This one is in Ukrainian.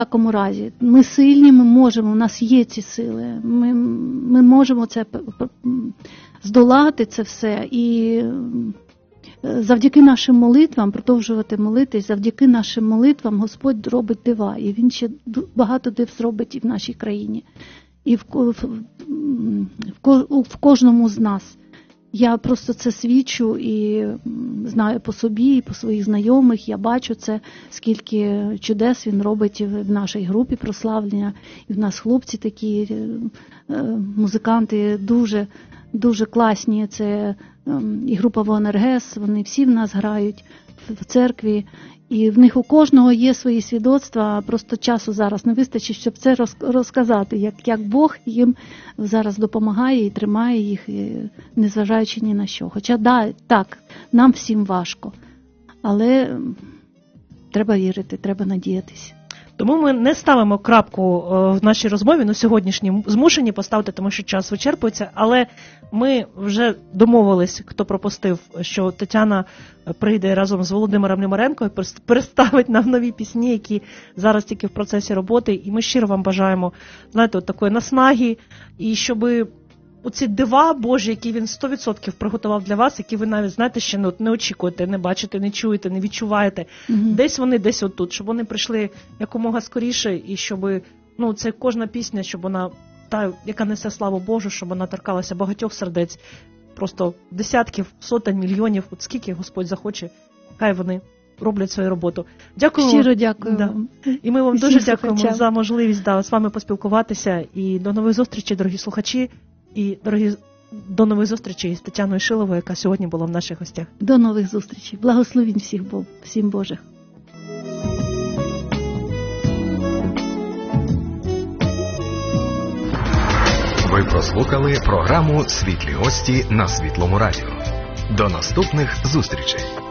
всякому разі. Ми сильні, ми можемо, у нас є ці сили. Ми можемо це здолати, це все. І завдяки нашим молитвам, продовжувати молитись, завдяки нашим молитвам Господь робить дива. І Він ще багато див зробить і в нашій країні. І в кожному з нас. Я просто це свідчу і знаю по собі, і по своїх знайомих. Я бачу це, скільки чудес він робить в нашій групі прославлення. І в нас хлопці такі, музиканти дуже, дуже класні. Це і група ВОНРГЕС, вони всі в нас грають в церкві. І в них у кожного є свої свідоцтва, просто часу зараз не вистачить, щоб це розказати, як Бог їм зараз допомагає і тримає їх, незважаючи ні на що. Хоча, так, нам всім важко, але треба вірити, треба надіятися. Тому ми не ставимо крапку в нашій розмові, сьогоднішній змушені поставити, тому що час вичерпується, але ми вже домовились, хто пропустив, що Тетяна прийде разом з Володимиром Лімаренко і представить нам нові пісні, які зараз тільки в процесі роботи, і ми щиро вам бажаємо, знаєте, такої наснаги, і щоби оці дива Божі, які він 100% приготував для вас, які ви навіть, знаєте, ще не очікуєте, не бачите, не чуєте, не відчуваєте. Десь вони, десь отут, щоб вони прийшли якомога скоріше, і щоб, це кожна пісня, щоб вона, та, яка несе славу Божу, щоб вона торкалася багатьох сердець, просто десятків, сотень, мільйонів, от скільки Господь захоче, хай вони роблять свою роботу. Дякую. Щиро дякую вам. І ми вам дуже дякуємо за можливість з вами поспілкуватися. І до нових зустрічей, дорогі слухачі. І, дорогі, до нових зустрічей з Тетяною Шиловою, яка сьогодні була в наших гостях. До нових зустрічей. Благословінь всім Божих. Ви прослухали програму «Світлі гості» на Світлому радіо. До наступних зустрічей.